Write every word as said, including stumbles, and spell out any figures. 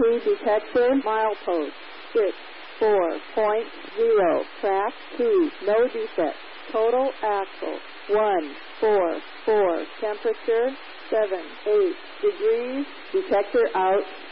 T detector, milepost six four point zero, track two, no defect. Total axle one four four, temperature seven eight degrees, detector out.